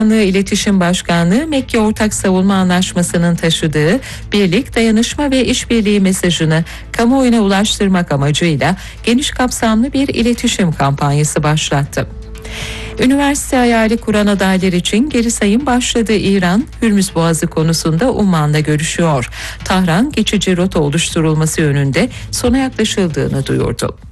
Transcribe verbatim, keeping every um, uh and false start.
İletişim Başkanlığı, Mekke Ortak Savunma Anlaşması'nın taşıdığı birlik, dayanışma ve işbirliği mesajını kamuoyuna ulaştırmak amacıyla geniş kapsamlı bir iletişim kampanyası başlattı. Üniversite hayali kuran adaylar için geri sayım başladı. İran, Hürmüz Boğazı konusunda Umman'la görüşüyor. Tahran, geçici rota oluşturulması yönünde sona yaklaşıldığını duyurdu.